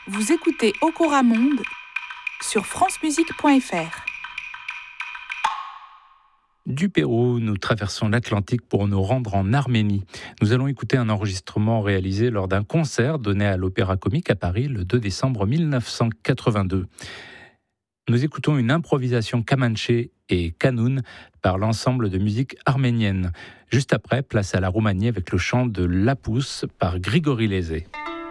Vous écoutez Okora Monde sur francemusique.fr. Du Pérou, nous traversons l'Atlantique pour nous rendre en Arménie. Nous allons écouter un enregistrement réalisé lors d'un concert donné à l'Opéra Comique à Paris le 2 décembre 1982. Nous écoutons une improvisation kamanché et kanoun par l'ensemble de musique arménienne. Juste après, place à la Roumanie avec le chant de Lapus par Grigori Lezé.